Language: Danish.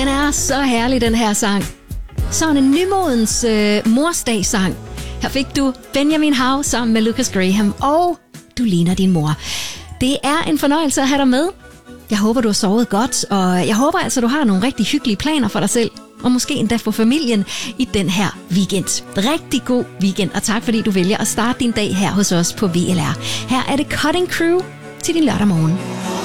Den er så herlig, den her sang. Sådan en nymodens morsdagssang. Her fik du Benjamin Howe sammen med Lucas Graham, og du ligner din mor. Det er en fornøjelse at have dig med. Jeg håber, du har sovet godt, og jeg håber altså, du har nogle rigtig hyggelige planer for dig selv, og måske endda for familien i den her weekend. Rigtig god weekend, og tak fordi du vælger at starte din dag her hos os på VLR. Her er det Cutting Crew til din lørdag morgen.